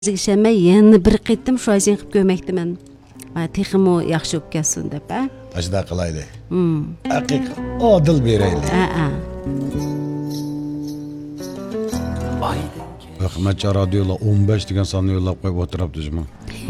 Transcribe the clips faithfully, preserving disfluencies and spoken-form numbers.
Işemay yana bir qetim shu ajin qilib ko'rmoqdaman. Va texmo yaxshi bo'lib kelsin deb, ha? Ashda qilayli. Hmm. Haqiq odil berayli. Ha, ha. Hikmatcha radiolar o'n besh degan sonni yo'llab qo'yib o'tiribdi-jimi?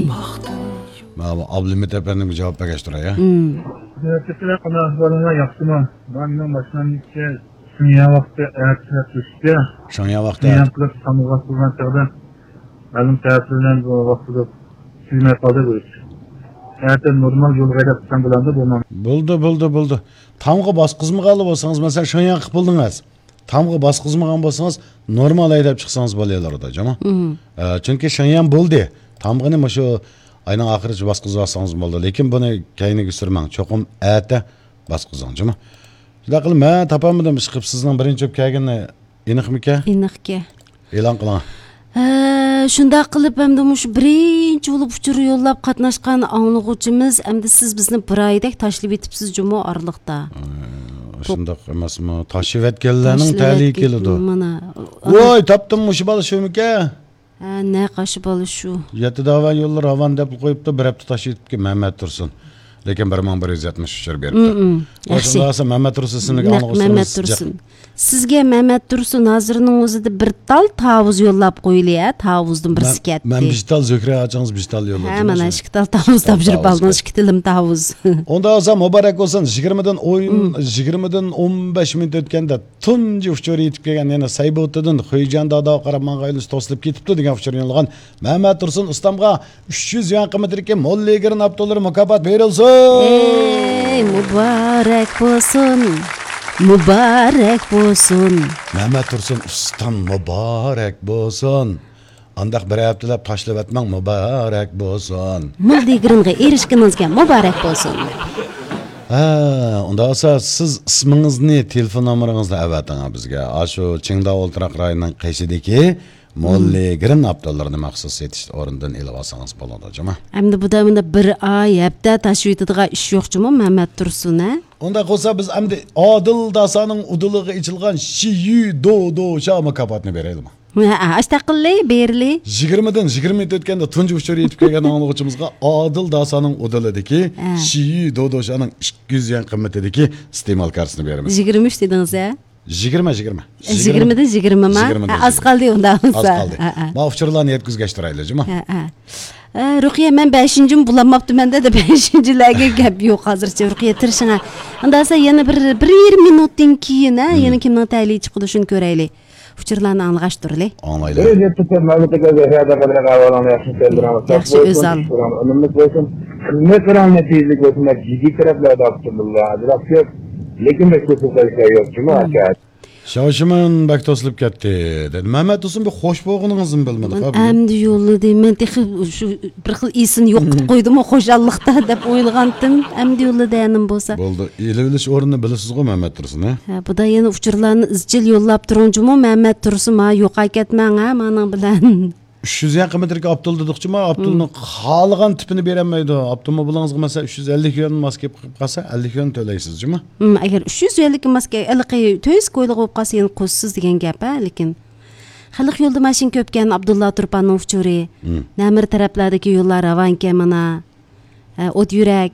Mana Ablimit efendim javob berishtiray, ha? Hmm. Sizlar qanday ahvolingiz yaxshimi? Men boshlanishga shunga vaqtda ertalab tushdi. Shunga vaqtda Men qilib samoga turgan chog'da ma'lum ta'sirlar bu vaqtda sizlar qoldi bu. Ertaga normal yo'lga haydab chiqsam bo'ladi bo'lmam. Bo'ldi, bo'ldi, bo'ldi. Tamg'a bosqizmaganli bo'lsangiz, masalan, shunga qilib bo'ldingiz. Tamg'a bosqizmagan bo'lsangiz, normal haydab chiqsangiz bo'lalardi, jama. Chunki shunga ham bo'ldi. Tamg'ani mana shu ayning oxirigacha bosqizib olsangiz bo'ldi, lekin buni keyiniga surmang. Cho'qim ata bosqizing, jama. Shunday qilib, men topamadim chiqib sizning birinchi kelganini aniqmika? Aniqka. E'lon qiling. Shunda qilib hamda mush birinchi bo'lib uchur yo'llab qatnashgan anglag'uvchimiz, hamda siz bizni bir oydak tashlab etibsiz juma oraliqda. Shundoq emasmi? Tashib etganlarning ta'liqi keladi. Mana. Voy, topdim mush bola shumika. Ha, ne qashi bola shu. Yetti davan yo'llar avan deb qo'yibdi, bir hafta tashib etibki Mehmet Tursun. Lekin bir ming bir yuz yetmish uch beribdi. Yaxshi. O'shanda Mehmet Tursun'ni anglag'uvchimiz. Mehmet Tursun. Sizga Mehmet Tursun hozirning o'zida bir tal tavuz yo'llab qo'yili, ha, tavuzdan birisi ketdi. Men bijital Zökre acınız bijital yo'lladim. Ha, mana ikki tal tavuz topshirib oldingiz, ikki tilim tavuz. Onda olsa muborak bo'lsin. yigirmadan o'yin, yigirmadan o'n besh minut o'tganda tunji uchori yetib kelgan, yana Saybotidan Xo'jajon dado qarab mang'aylis to'silib ketibdi degan uchor yo'llagan Mehmet Tursun ustamga uch yuz yuan qiymatidagi molligirin avtolar mukofot berilsin. Ey, muborak bo'lsin. Muborak bo'lsin. Mehmet Tursun ustam muborak bo'lsin. Andaq bir haftalab tashlab etmang muborak bo'lsin. Molligiringa erishganingizga muborak bo'lsin. Ha, unda olsa siz ismingizni, telefon nomeringizni avating bizga. Shu Chingda o'ltiraq rayining qaysidagi molligirin avtolarini maxsus etish o'rnidan elib olsangiz bo'ladi, jama. Endi bu damda bir oy hafta tashib etadigan ish yo'qmi Mehmet Tursun, ha? Onda qo'sa biz endi Odil Dasaning udulig'i ichilgan Shiyu do do sha mukofotni beraylikmi? Ha, astaqilli, berli. yigirmadan yigirma o'tganda tunji uchor yetib kelgan anglag'uvchimizga Odil Dasaning udulidagi Shiyu do do shaning ikki yuz yuan qiymatidagi iste'mol kartini beramiz. yigirma uch dedingiz, ha? yigirma yigirma. yigirmadan yigirma ma? Az qoldi unda olsa. Az qoldi. Ma uchurlarni yetkazgashtiraylik, juma. Ha, ha. Ruqiya, men beshinchini bulamaptımanda da beshinchilarga gap yo'q hozircha. Ruqiya tirishingga. Unda esa yana bir bir yarim minutdan keyin, ha, yana kimning ta'liqi chiqdi shuni ko'raylik. Uchurlarni anglashtiraylik. Anglaylik. Yaxshi, o'zal. Xizmat bilan natijalik bo'lsin, jiddiy taraflarda optimizlatsiya. Lekin biz ko'rsatishlar yo'q, juma aka. Shoshimon bak to'silib ketdi. Dedi. Mehmet Tursun bir xo'sh bo'lganingizni bilmadik, ha. Endi yo'lladi. Men texi shu bir xil esini yo'q qilib qo'ydim, xo'jallikda deb o'ylagandim. Endi yo'lladi enim bo'lsa. Bo'ldi. Elivilish o'rnini bilasiz-ku Mehmet Tursun, ha? Ha, bu da yana uchurlarni izchil yo'llab turunjimi Mehmet Tursun, ma yo'q ketmang, ha, mening bilan. uch yuz yuan qiymatidagi Abdul dedik-chi, ma Abdulning xohlagan tipini berolmaydi. Abdulmi bilingizga masalan uch yuz ellik yuan maska qilib qolsa ellik yuan to'laysiz-mi? Hmm, agar uch yuz yuanlik maska ilqi to'yis qo'yliq bo'lib qolsa, yana qo'shsiz degan gap, ha, lekin xalq yo'lda mashin ko'pkan Abdulla Turpanning uchuri. Namir taraflardagi yo'llar avanka mana. O't yurak.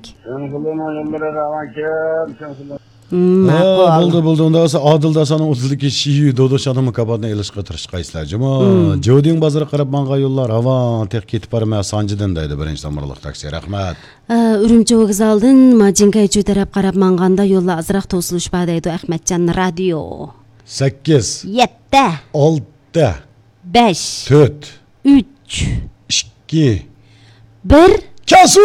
Bo'ldi, bo'ldi. Unda esa Odil Dasaning o'zidagi Shiyu dodo shani mukofotni elishga tirishqaysizlar. Juma, Joding bozori qarab manga yo'llar avan tek ketib bormay Sanjidan deydi birinchi samarliq taksi. Rahmat. Urumchi vokzaldan Majinkachi taraf qarab manganda yo'llar azroq to'silish bor deydi Ahmadjon radio. sakkiz, yetti, olti, besh, to'rt, uch, ikki, bir Kasu!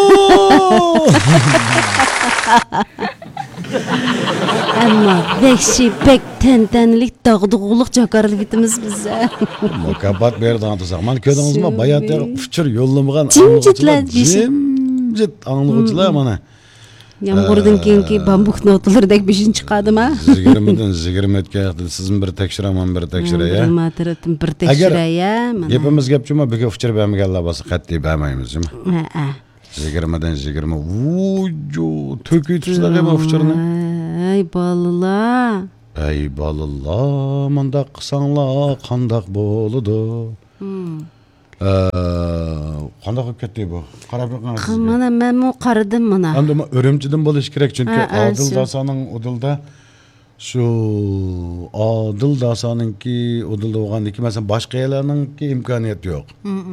Amma bekşi pek tentenlik dağdıquluk jakarligimiz bize. Mukofot berdi antasak. Men ko'rdingizmi? Bayatda uchur yo'llamagan Jimjitlar, jimjit anglag'uvchilar mana. Yomg'irdan keyingi bambuk notalardek beshinchi chiqadimi, ha? yigirmadan yigirma o'tgan sizni bir tekshiraman, bir tekshiray, ha? Ma'tiratim bir tekshiray, ha? Gapimiz gapchimi, buga uchur bermaganlar bo'lsa qat'iy bermaymiz-mi? Ha, ha. yigirmadan yigirma. Vujo, to'kitishlar ham uchurni. Ay balalar. Ay balalar, mundaq qilsanglar qandaq bo'ladi? Qanday qilib ketdi bu? Qarab qo'yinglar. Mana men mu qaradim mana. Endi Urumchidan bo'lish kerak, chunki Ha, ha, Odil shu. Dasoning Odilda shu Odil Dasoninki Odilda bo'lgandiki, masalan, boshqa yerlarninki imkoniyati yo'q.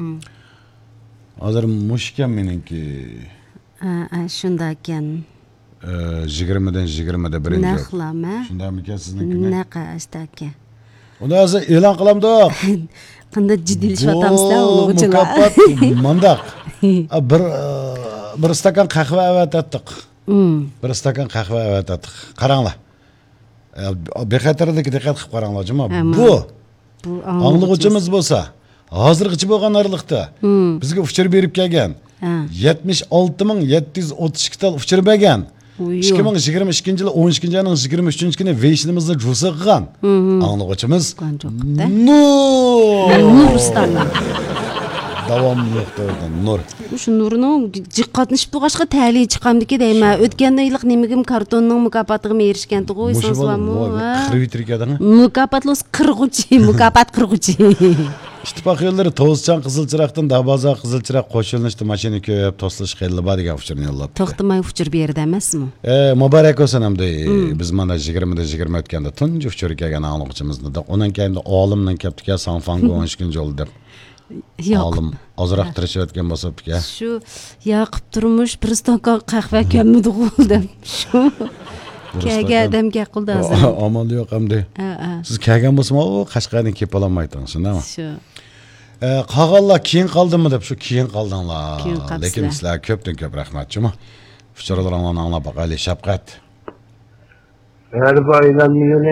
Hozir mushkam meningki Ha, ha, shunda ekan. yigirmadan yigirmada birinchi. Naqlama. Shundami ekan sizniki? Naqa astaka. Unda hozir e'lon qilamdik. Qanday jiddiylashyapmiz-da o'quvchilar. Mukofot mandaq. Bir bir stakan qahva avatdik. Bir stakan qahva avatdik. Qaranglar. Bexatarlikka diqqat qilib qaranglar, juma. Bu Bu anglag'uchimiz bo'lsa, hozirgacha bo'lgan araliqda bizga uchir berib kelgan yetmish olti ming yetti yuz o'ttiz ikki tal uchir bergan. ikki ming yigirma ikkinchi yil o'n ikkinchi oyning yigirma uchinchi kuni Veyshnimizni jusa qilgan. Anglag'uchimiz. Nur. Nur ustalar. Davomliqda Nur. Shu Nurning jiqqatnishib turg'ashqa ta'li chiqamdiki deyman. O'tgan yillik nimagim kartonning mukofotiga erishgan qo'ysangiz bormi? Qirvitrikadami? Mukofotlos qirg'uchi, mukofot qirg'uchi. İttifaq yo'llari To'schan Qizilchiroqdan Dabaza Qizilchiroq qo'shilishdi, mashina ko'yib to'slash qildi ba degan uchurni yo'llabdi. To'xtamay uchur berdi emasmi? E, muborak bo'lsin hamda biz mana yigirmada yigirma o'tganda tunji uchur kelgan aniqchimizni da ondan keyin olimdan kelibdi-ku Sanfango o'n ikkinchi yo'l deb. Yo'q. Olim ozroq tirishayotgan bo'lsa-ku. Shu yoqib turmush bir stakon qahva kelmidi qo'ldim. Shu Kaga odamga qildi hozir. Amal yo'q hamda. Ha, ha. Siz kelgan bo'lsa-mu, Qashqardan kelib olmaysiz, shundami? Shu. E, qolganlar keyin qoldimi deb shu keyin qoldinglar. Keyin qolsizlar. Lekin sizlar ko'pdan ko'p rahmatchimi? Fikrlaringlarni anglab boqayli, Shafqat. Her bayram günü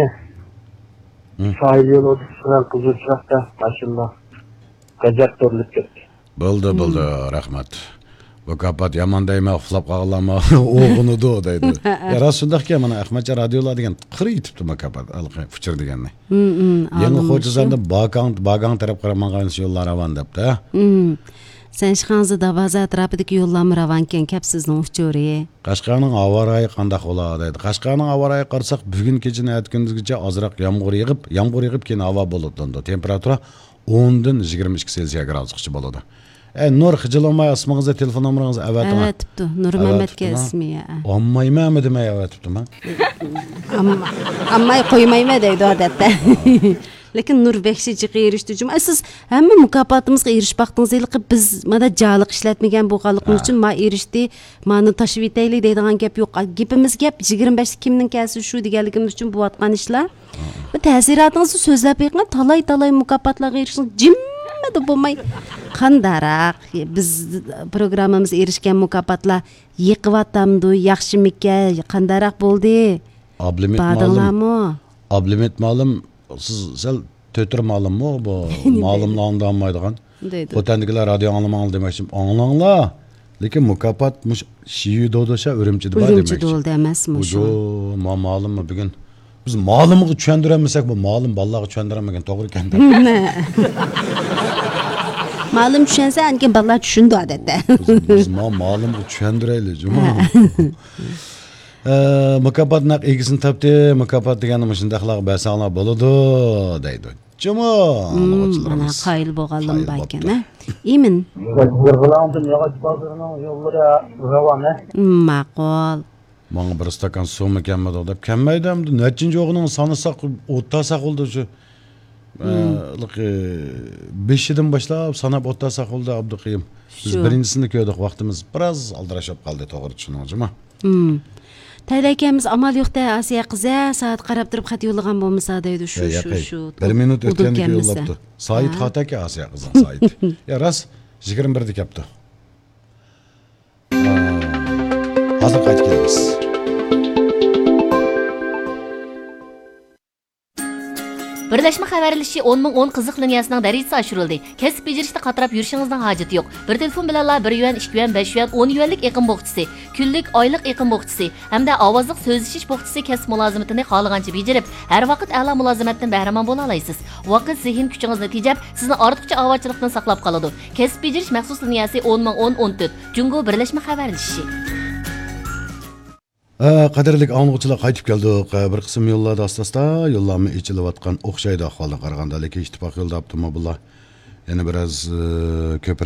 sahil yolu tutulan Kızılçırak'ta maşallah gazetörlük etti. Bo'ldi, bo'ldi, rahmat. Bu kapat yomon deyman, uxlab qolganlarmi? O'g'inidu deydi. Ya rost shundaqki, mana Ahmadcha radiolar degan qiri yetibdi kapat, alqi fikr deganni. Yangi xo'jazanda Bagang, Bagang taraf qaramangan yo'llar avan debdi. Sen chiqansiz Davaza atrofidagi yo'llarni ravankan kapsizning uchuri. Qashqarning havorayi qanday bo'ladi deydi. Qashqarning havorayi qarsak, bugun kechini aytgandizgacha ozroq yomg'ir yig'ib, yomg'ir yig'ib keyin havo bo'ladi. Temperatura o'n dan yigirma ikki Selsiya gradusgacha bo'ladi. E, Nur Xijilomay ismingizni, telefon nomeringizni avating. Avatibdi. Nur Mamatga ismi ya. Olmaymanmi demay avatibdimi? Amma ammay qo'ymayman deydi odatda. Lekin Nur Bekshichiga erishdi. Siz hamma mukofotimizga erishib vaqtingizda biz mana jaliq ishlatmagan bo'lganligimiz uchun ma erishdi, mani tashib etaylik deydigan gap yo'q. Gapimiz gap yigirma besh kimning kasi shu deganligimiz uchun bo'layotgan ishlar. Bu ta'siratingizni so'zlab beqing, talay-talay mukofotlarga erishing jimmada bo'lmay qandaroq biz programmamiz erishgan mukofotlar yiqivatamdi, yaxshimikan, qandaroq bo'ldi? Oblimet ma'lum. Oblimet ma'lum. Siz sal tötür ma'lummi bu? Ma'lumlarni olmaydigan. O'tandikilar radio anglamaydi demoqchim. Anglanglar. Lekin mukofot mush Shiyudodosha Urumchida bor demoqchi. Urumchida bo'ldi emasmi shu? Jo, ma ma'lummi bugun biz ma'lumga tushuntiramisak bu ma'lum bolalarga tushuntiramagan to'g'ri ekan. Ma'lum tushunsa, ankin bolalar tushundi odatda. Biz ma ma'lumga tushuntiraylik, juma. Mukofot naq egisini topdi, mukofot deganimiz shundaqlar basanglar bo'ladi deydi. Juma, mana qayil bo'lganlim bakana. Imin. Yırgılandım yağaç bazarının yolları ravanı. Ma'qul. Mana bir stakan suv kelmadi deb kelmaydi hamda nechinchi o'g'inin sanasak o'ttasak bo'ldi shu. beshidan boshlab sanab o'ttasak bo'ldi Abduqiyim. Biz birinchisini ko'rdik, vaqtimiz biroz aldirashib qoldi, to'g'ri tushuningizmi? Taylakamiz amal yo'qda Asiya qiza soat qarab turib xat yo'llagan bo'lmasa deydi shu shu shu. bir minut o'tganda yo'llabdi. Said xataki Asiya qiza Said. Ya ras yigirma birda kelibdi. Hozir qaytib kelamiz. Birleşme xabarlashi o'n ming o'n qiziq liniyasining darajasi oshirildi. Kasb bejarishda qatirab yurishingizning hojati yo'q. Bir telefon bilan bir yuan, ikki yuan, besh yuan, o'n yuanlik eqim bo'qchisi, kunlik, oylik eqim bo'qchisi hamda ovozliq so'zlashish bo'qchisi kasb mulozimatini xohlagancha bejarib, har vaqt a'lo mulozimatdan bahramon bo'la olasiz. Vaqt zehn kuchingizni tejab, sizni ortiqcha ovochlikdan saqlab qoladi. Kasb bejarish maxsus liniyasi o'n ming o'n o'n to'rt. Jungo birlashma xabarlashi. Qadrli anglag'uchilar qaytib keldik. Bir qism yo'llarda asta-asta yo'llarni ichilayotgan o'xshaydi ahvolga qaraganda, lekin ittifoq yo'lda avtomobillar yana biraz e, ko'proq